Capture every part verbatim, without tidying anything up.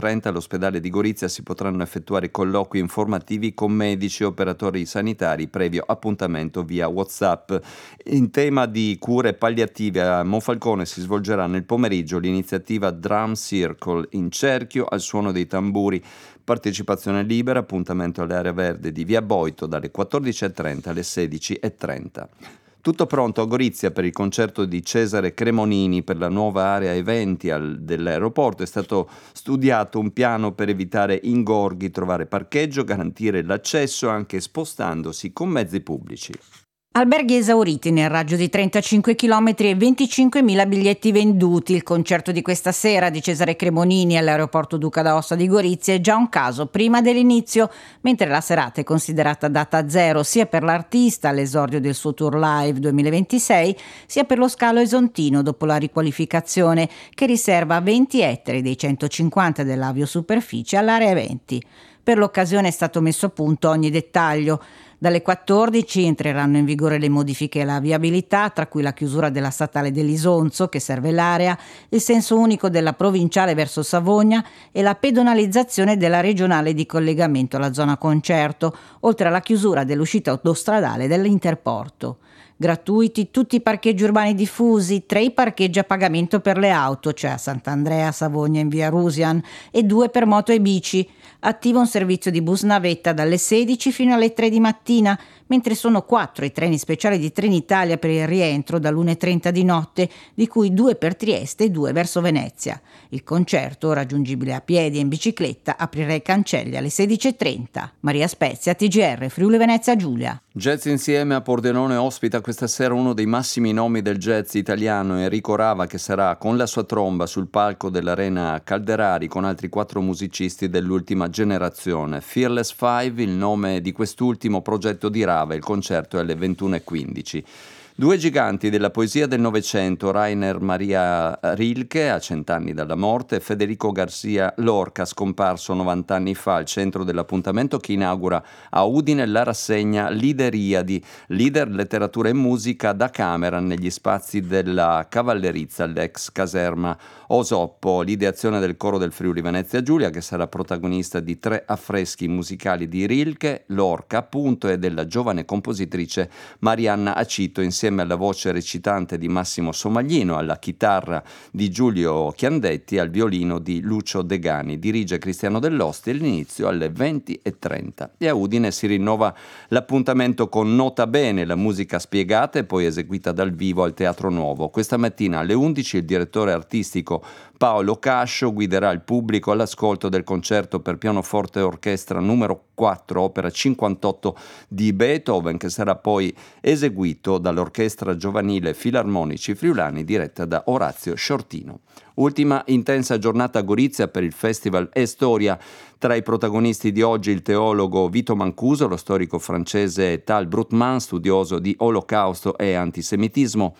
trenta all'ospedale di Gorizia si potranno effettuare colloqui informativi con medici e operatori sanitari previo appuntamento via WhatsApp. In tema di cure palliative a Monfalcone si svolgerà nel pomeriggio l'iniziativa Drum Circle in cerchio al suono dei tamburi. Partecipazione libera, appuntamento all'area verde di via Boito dalle quattordici e trenta alle sedici e trenta. Tutto pronto a Gorizia per il concerto di Cesare Cremonini per la nuova area eventi al, dell'aeroporto. È stato studiato un piano per evitare ingorghi, trovare parcheggio, garantire l'accesso anche spostandosi con mezzi pubblici. Alberghi esauriti nel raggio di trentacinque chilometri e venticinquemila biglietti venduti. Il concerto di questa sera di Cesare Cremonini all'aeroporto Duca d'Aosta di Gorizia è già un caso prima dell'inizio, mentre la serata è considerata data zero sia per l'artista all'esordio del suo tour live duemilaventisei, sia per lo scalo esontino dopo la riqualificazione che riserva venti ettari dei centocinquanta dell'aviosuperficie all'area eventi. Per l'occasione è stato messo a punto ogni dettaglio. Dalle quattordici entreranno in vigore le modifiche alla viabilità, tra cui la chiusura della statale dell'Isonzo, che serve l'area, il senso unico della provinciale verso Savogna e la pedonalizzazione della regionale di collegamento alla zona concerto, oltre alla chiusura dell'uscita autostradale dell'Interporto. Gratuiti tutti i parcheggi urbani diffusi, tre i parcheggi a pagamento per le auto, cioè a Sant'Andrea, Savogna in via Rusian, e due per moto e bici. Attivo un servizio di bus navetta dalle sedici fino alle tre di mattina, mentre sono quattro i treni speciali di Trenitalia per il rientro dall'una e trenta di notte, di cui due per Trieste e due verso Venezia. Il concerto, raggiungibile a piedi e in bicicletta, aprirà i cancelli alle sedici e trenta. Maria Spezia, T G R, Friuli Venezia Giulia. Jazz Insieme a Pordenone ospita questa sera uno dei massimi nomi del jazz italiano, Enrico Rava, che sarà con la sua tromba sul palco dell'Arena Calderari con altri quattro musicisti dell'ultima generazione. Fearless Five, il nome di quest'ultimo progetto di Rava, il concerto è alle ventuno e quindici. Due giganti della poesia del Novecento, Rainer Maria Rilke, a cent'anni dalla morte, e Federico Garcia Lorca, scomparso novant'anni fa, al centro dell'appuntamento che inaugura a Udine la rassegna Lideriadi, leader letteratura e musica da camera negli spazi della Cavallerizza, l'ex caserma Osoppo, l'ideazione del coro del Friuli Venezia Giulia, che sarà protagonista di tre affreschi musicali di Rilke, Lorca appunto, e della giovane compositrice Marianna Acito, insieme alla voce recitante di Massimo Somaglino, alla chitarra di Giulio Chiandetti e al violino di Lucio Degani. Dirige Cristiano Dell'Osti e l'inizio alle venti e trenta. E a Udine si rinnova l'appuntamento con Nota Bene, la musica spiegata e poi eseguita dal vivo al Teatro Nuovo. Questa mattina alle undici il direttore artistico Paolo Cascio guiderà il pubblico all'ascolto del concerto per pianoforte e orchestra numero quattro, opera cinquantotto di Beethoven, che sarà poi eseguito dall'Orchestra Giovanile Filarmonici Friulani diretta da Orazio Sciortino. Ultima intensa giornata a Gorizia per il Festival E Storia. Tra i protagonisti di oggi il teologo Vito Mancuso, lo storico francese Tal Brutman, studioso di Olocausto e antisemitismo,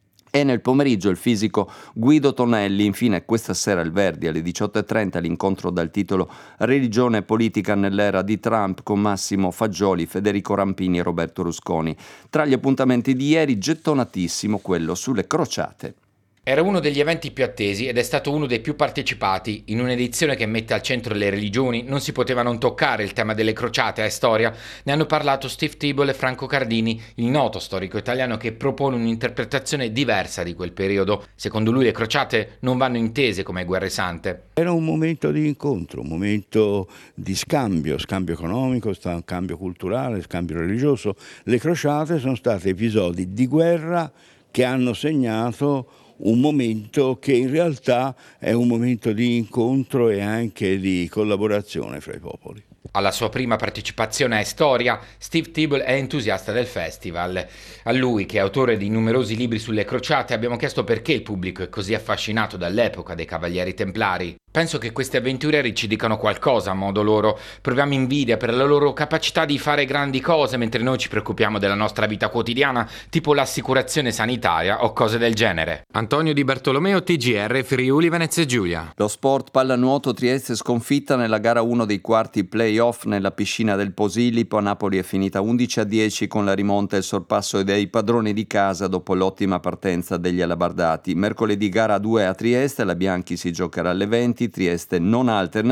e nel pomeriggio il fisico Guido Tonelli. Infine questa sera il Verdi alle diciotto e trenta l'incontro dal titolo Religione e politica nell'era di Trump con Massimo Fagioli, Federico Rampini e Roberto Rusconi. Tra gli appuntamenti di ieri gettonatissimo quello sulle crociate. Era uno degli eventi più attesi ed è stato uno dei più partecipati. In un'edizione che mette al centro le religioni non si poteva non toccare il tema delle crociate a storia. Ne hanno parlato Steve Thibault e Franco Cardini, il noto storico italiano che propone un'interpretazione diversa di quel periodo. Secondo lui le crociate non vanno intese come guerre sante. Era un momento di incontro, un momento di scambio, scambio economico, scambio culturale, scambio religioso. Le crociate sono state episodi di guerra che hanno segnato un momento che in realtà è un momento di incontro e anche di collaborazione fra i popoli. Alla sua prima partecipazione a Storia, Steve Thibault è entusiasta del festival. A lui, che è autore di numerosi libri sulle crociate, abbiamo chiesto perché il pubblico è così affascinato dall'epoca dei Cavalieri Templari. Penso che questi avventurieri ci dicano qualcosa a modo loro. Proviamo invidia per la loro capacità di fare grandi cose, mentre noi ci preoccupiamo della nostra vita quotidiana, tipo l'assicurazione sanitaria o cose del genere. Antonio Di Bartolomeo, T G R, Friuli Venezia Giulia. Lo sport pallanuoto, Trieste sconfitta nella gara uno dei quarti play-off nella piscina del Posillipo. A Napoli è finita undici a dieci con la rimonta e il sorpasso dei padroni di casa dopo l'ottima partenza degli alabardati. Mercoledì gara due a Trieste, la Bianchi si giocherà alle venti, Trieste non alterna